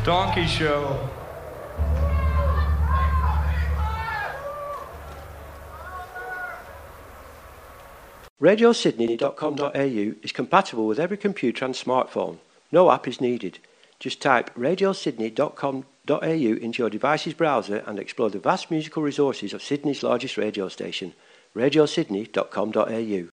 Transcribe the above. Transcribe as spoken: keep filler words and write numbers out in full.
Donkey Show. radio sydney dot com dot a u is compatible with every computer and smartphone. No app is needed. Just type radio sydney dot com dot a u into your device's browser and explore the vast musical resources of Sydney's largest radio station, radio sydney dot com dot a u.